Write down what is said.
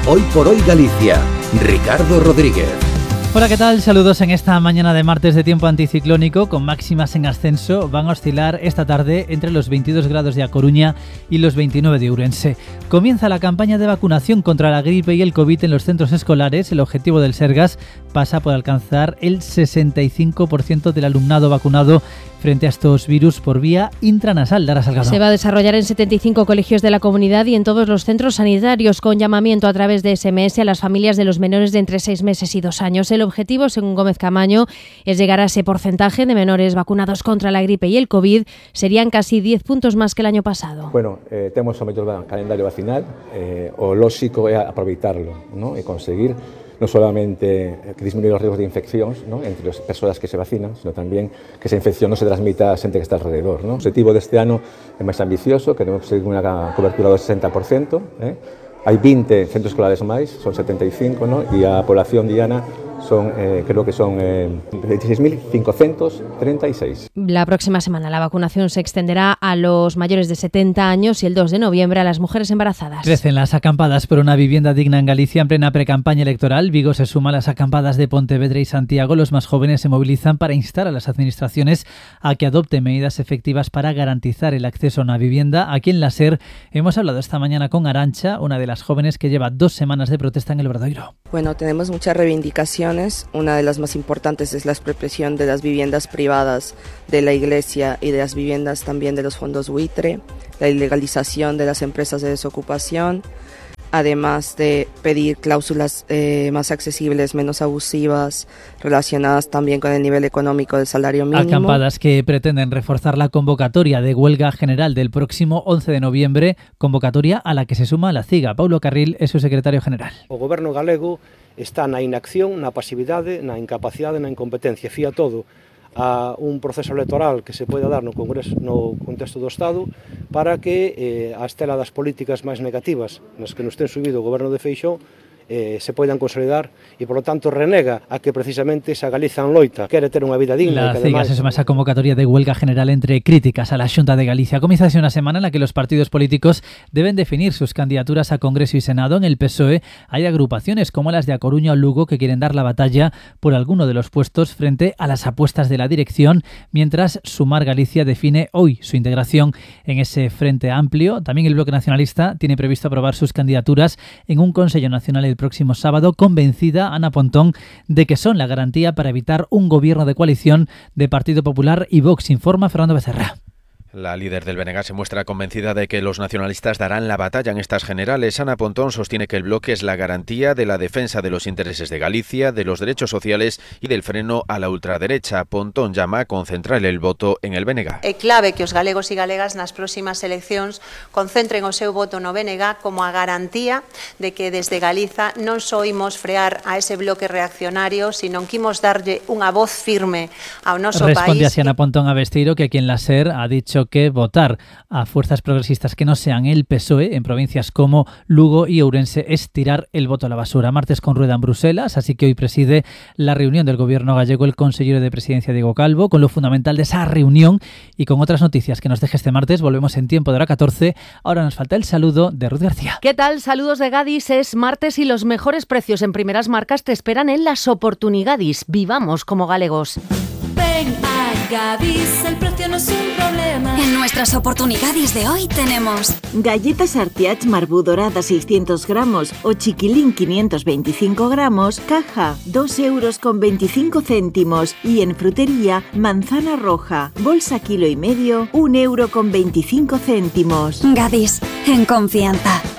Hoy por Hoy Galicia. Ricardo Rodríguez. Hola, ¿qué tal? Saludos en esta mañana de martes de tiempo anticiclónico con máximas en ascenso. Van a oscilar esta tarde entre los 22 grados de A Coruña y los 29 de Ourense. Comienza la campaña de vacunación contra la gripe y el COVID en los centros escolares. El objetivo del Sergas pasa por alcanzar el 65% del alumnado vacunado frente a estos virus por vía intranasal. Dara Salgado. Se va a desarrollar en 75 colegios de la comunidad y en todos los centros sanitarios, con llamamiento a través de SMS a las familias de los menores de entre 6 meses y 2 años. El objetivo, según Gómez Camaño, es llegar a ese porcentaje de menores vacunados contra la gripe y el COVID. Serían casi 10 puntos más que el año pasado. Bueno, temos o mellor calendario vacinal, o lógico é aproveitarlo, ¿no? E conseguir non solamente que disminuir os riesgos de infeccións, ¿no?, entre as persoas que se vacinan, sino tamén que esa infección non se transmita a xente que está alrededor, ¿no? O objetivo deste ano é máis ambicioso, queremos conseguir unha cobertura do 60%, Hai 20 centros escolares máis, son 75, ¿no? E a población diana son, creo que son 26.536. La próxima semana la vacunación se extenderá a los mayores de 70 años y el 2 de noviembre a las mujeres embarazadas. Crecen las acampadas por una vivienda digna en Galicia en plena precampaña electoral. Vigo se suma a las acampadas de Pontevedra y Santiago. Los más jóvenes se movilizan para instar a las administraciones a que adopten medidas efectivas para garantizar el acceso a una vivienda. Aquí en la SER hemos hablado esta mañana con Arantxa, una de las jóvenes que lleva 2 semanas de protesta en el Obradoiro. Bueno, tenemos muchas reivindicaciones. Una de las más importantes es la expropiación de las viviendas privadas de la Iglesia y de las viviendas también de los fondos buitre, la ilegalización de las empresas de desocupación, además de pedir cláusulas más accesibles, menos abusivas, relacionadas también con el nivel económico del salario mínimo. Acampadas que pretenden reforzar la convocatoria de huelga general del próximo 11 de noviembre, convocatoria a la que se suma la CIGA. Paulo Carril es su secretario general. O Goberno galego está na inacción, na pasividade, na incapacidade, na incompetencia. Fía todo a un proceso electoral que se pode dar no Congreso, no contexto do Estado, para que a estela das políticas máis negativas nas que nos ten subido o Goberno de Feixóo se poidan consolidar e, por lo tanto, renega a que precisamente esa Galiza en loita quere ter unha vida digna. La CIGA se suma a esa convocatoria de huelga general entre críticas a la Xunta de Galicia. Comienza así una semana en la que los partidos políticos deben definir sus candidaturas a Congreso y Senado. En el PSOE hay agrupaciones como las de A Coruña o Lugo que quieren dar la batalla por alguno de los puestos frente a las apuestas de la dirección, mientras Sumar Galicia define hoy su integración en ese frente amplio. También el Bloque Nacionalista tiene previsto aprobar sus candidaturas en un Consejo Nacional el próximo sábado, convencida Ana Pontón de que son la garantía para evitar un gobierno de coalición de Partido Popular y Vox, informa Fernando Becerra. La líder del BNG se muestra convencida de que los nacionalistas darán la batalla en estas generales. Ana Pontón sostiene que el bloque es la garantía de la defensa de los intereses de Galicia, de los derechos sociales y del freno a la ultraderecha. Pontón llama a concentrar el voto en el BNG. É clave que os galegos e galegas nas próximas eleccións concentren o seu voto no BNG como a garantía de que desde Galiza non só imos frear a ese bloque reaccionario, sino que imos darlle unha voz firme ao noso país. Responde así Ana Pontón a Besteiro, que aquí en la SER ha dicho que votar a fuerzas progresistas que no sean el PSOE en provincias como Lugo y Ourense es tirar el voto a la basura. Martes con rueda en Bruselas, así que hoy preside la reunión del gobierno gallego el consejero de presidencia Diego Calvo. Con lo fundamental de esa reunión y con otras noticias que nos deje este martes, volvemos en tiempo de hora 14. Ahora nos falta el saludo de Ruth García. ¿Qué tal? Saludos de Gadis. Es martes y los mejores precios en primeras marcas te esperan en las oportunidades. Vivamos como galegos. Ven a Gadis, el precio no es un problema. En nuestras oportunidades de hoy tenemos galletas Artiach Marbú dorada 600 gramos o chiquilín 525 gramos, caja 2,25 €. Y en frutería, manzana roja, bolsa 1,5 kg, 1,25 €. Gadis, en confianza.